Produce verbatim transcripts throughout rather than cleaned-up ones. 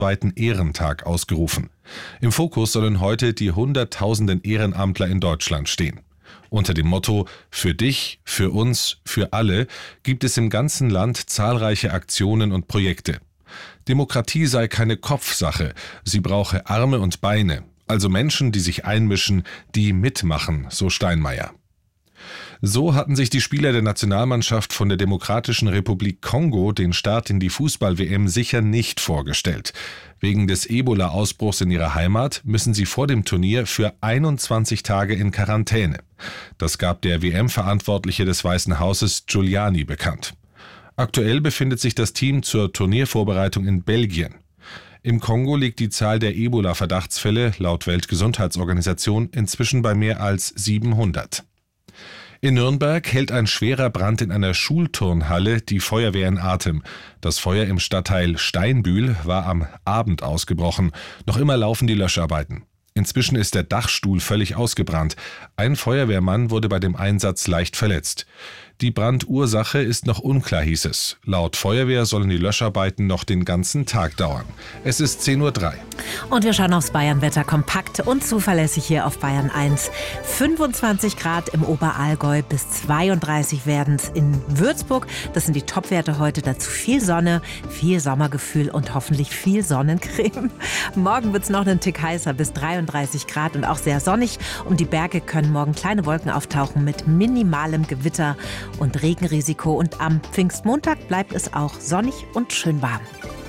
landesweiten Ehrentag ausgerufen. Im Fokus sollen heute die hunderttausenden Ehrenamtler in Deutschland stehen. Unter dem Motto »Für dich, für uns, für alle« gibt es im ganzen Land zahlreiche Aktionen und Projekte. Demokratie sei keine Kopfsache, sie brauche Arme und Beine, also Menschen, die sich einmischen, die mitmachen, so Steinmeier. So hatten sich die Spieler der Nationalmannschaft von der Demokratischen Republik Kongo den Start in die Fußball-W M sicher nicht vorgestellt. Wegen des Ebola-Ausbruchs in ihrer Heimat müssen sie vor dem Turnier für einundzwanzig Tage in Quarantäne. Das gab der W M-Verantwortliche des Weißen Hauses Giuliani bekannt. Aktuell befindet sich das Team zur Turniervorbereitung in Belgien. Im Kongo liegt die Zahl der Ebola-Verdachtsfälle laut Weltgesundheitsorganisation inzwischen bei mehr als siebenhundert. In Nürnberg hält ein schwerer Brand in einer Schulturnhalle die Feuerwehr in Atem. Das Feuer im Stadtteil Steinbühl war am Abend ausgebrochen. Noch immer laufen die Löscharbeiten. Inzwischen ist der Dachstuhl völlig ausgebrannt. Ein Feuerwehrmann wurde bei dem Einsatz leicht verletzt. Die Brandursache ist noch unklar, hieß es. Laut Feuerwehr sollen die Löscharbeiten noch den ganzen Tag dauern. Es ist zehn Uhr drei. Und wir schauen aufs Bayernwetter kompakt und zuverlässig hier auf Bayern eins. fünfundzwanzig Grad im Oberallgäu, bis zweiunddreißig werden es in Würzburg. Das sind die Topwerte heute. Dazu viel Sonne, viel Sommergefühl und hoffentlich viel Sonnencreme. Morgen wird es noch einen Tick heißer, bis dreiunddreißig Grad und auch sehr sonnig. Um die Berge können morgen kleine Wolken auftauchen mit minimalem Gewitter und Regenrisiko. Und am Pfingstmontag bleibt es auch sonnig und schön warm.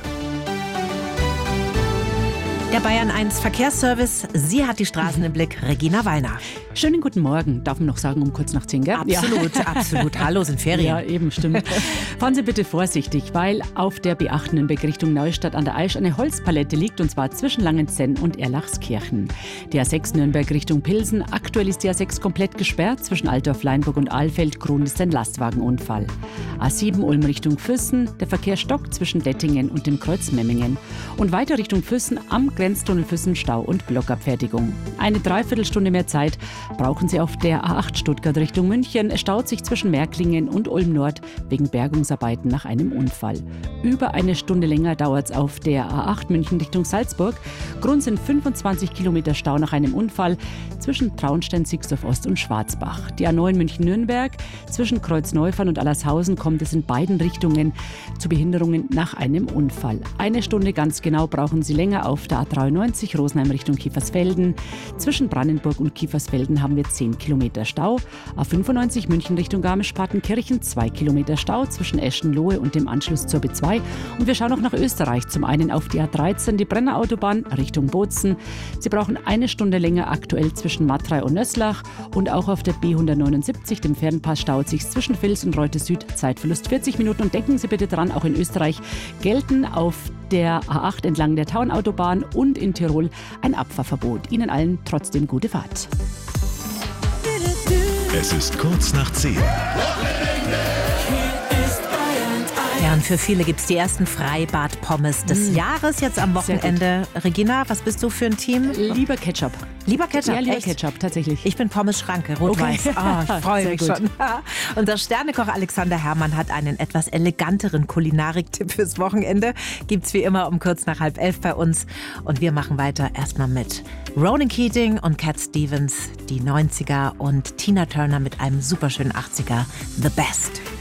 Der Bayern eins Verkehrsservice, sie hat die Straßen im Blick, Regina Wallner. Schönen guten Morgen, darf man noch sagen, um kurz nach zehn, gell? Absolut, ja. absolut. Hallo, sind Ferien. Ja, eben, stimmt. Fahren Sie bitte vorsichtig, weil auf der B acht in Weg Richtung Neustadt an der Aisch eine Holzpalette liegt, und zwar zwischen Langenzenn und Erlachskirchen. Die A sechs Nürnberg Richtung Pilsen, aktuell ist die A sechs komplett gesperrt. Zwischen Altdorf, Leinburg und Ahlfeld Grund ist ein Lastwagenunfall. A sieben Ulm Richtung Füssen, der Verkehr stockt zwischen Dettingen und dem Kreuz Memmingen. Und weiter Richtung Füssen am Grenztunnel Füssen Stau und Blockabfertigung. Eine Dreiviertelstunde mehr Zeit brauchen Sie auf der A acht Stuttgart Richtung München. Es staut sich zwischen Märklingen und Ulm Nord wegen Bergungsarbeiten nach einem Unfall. Über eine Stunde länger dauert es auf der A acht München Richtung Salzburg. Grund sind fünfundzwanzig Kilometer Stau nach einem Unfall zwischen Traunstein, Sixdorf Ost und Schwarzbach. Die A neun München-Nürnberg, zwischen Kreuzneufern und Allershausen kommt es in beiden Richtungen zu Behinderungen nach einem Unfall. Eine Stunde ganz genau brauchen Sie länger auf der A dreiundneunzig Rosenheim Richtung Kiefersfelden. Zwischen Brandenburg und Kiefersfelden haben wir zehn Kilometer Stau. A fünfundneunzig München Richtung Garmisch-Partenkirchen, zwei Kilometer Stau zwischen Eschenlohe und dem Anschluss zur B zwei. Und wir schauen auch nach Österreich. Zum einen auf die A dreizehn, die Brennerautobahn Richtung Bozen. Sie brauchen eine Stunde länger aktuell zwischen Matrei und Nösslach. Und auch auf der B hundertneunundsiebzig, dem Fernpass, staut sich zwischen Vils und Reute Süd. Zeitverlust vierzig Minuten. Und denken Sie bitte dran, auch in Österreich gelten auf der A acht entlang der Taunautobahn und in Tirol ein Abfahrverbot. Ihnen allen trotzdem gute Fahrt. Es ist kurz nach zehn. Ja, und für viele gibt es die ersten Freibad-Pommes des mm. Jahres jetzt am Wochenende. Regina, was bist du für ein Team? Lieber Ketchup. Lieber Ketchup? Ja, lieber Echt? Ketchup, tatsächlich. Ich bin Pommes-Schranke, rot-weiß. Okay. Oh, ich freue mich gut. schon. Unser Sternekoch Alexander Herrmann hat einen etwas eleganteren Kulinarik-Tipp fürs Wochenende. Gibt's wie immer um kurz nach halb elf bei uns. Und wir machen weiter erstmal mit Ronan Keating und Cat Stevens, die neunziger, und Tina Turner mit einem superschönen achtziger, The Best.